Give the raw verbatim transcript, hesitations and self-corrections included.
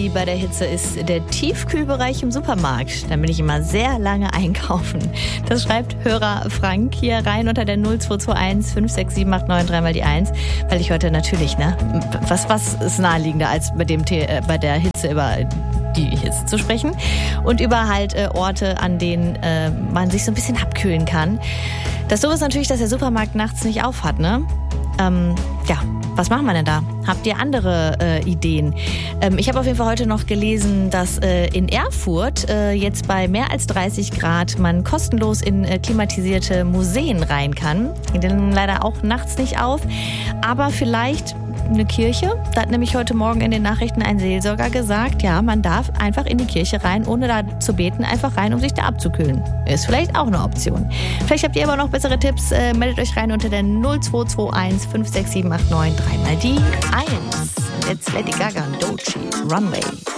wie bei der Hitze ist der Tiefkühlbereich im Supermarkt. Da bin ich immer sehr lange einkaufen. Das schreibt Hörer Frank hier rein unter der null zwei zwei eins fünf sechs sieben acht neun drei mal die eins. Weil ich heute natürlich, ne, was, was ist naheliegender als bei, dem, äh, bei der Hitze über die Hitze zu sprechen und über halt äh, Orte, an denen äh, man sich so ein bisschen abkühlen kann. Das Doofe ist natürlich, dass der Supermarkt nachts nicht auf hat, ne? Ähm, ja, was machen wir denn da? Habt ihr andere äh, Ideen? Ähm, ich habe auf jeden Fall heute noch gelesen, dass äh, in Erfurt äh, jetzt bei mehr als dreißig Grad man kostenlos in äh, klimatisierte Museen rein kann. Die sind leider auch nachts nicht auf, aber vielleicht eine Kirche. Da hat nämlich heute Morgen in den Nachrichten ein Seelsorger gesagt, ja, man darf einfach in die Kirche rein, ohne da zu beten, einfach rein, um sich da abzukühlen. Ist vielleicht auch eine Option. Vielleicht habt ihr aber noch bessere Tipps. Äh, meldet euch rein unter der null zwei zwei eins fünf sechs sieben acht neun drei mal die eins. Jetzt Lady Gaga und Doechii, Runway.